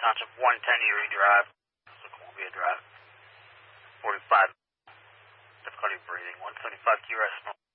Township 110 Erie Drive, Columbia Drive, 45, difficulty breathing, 175 QRS.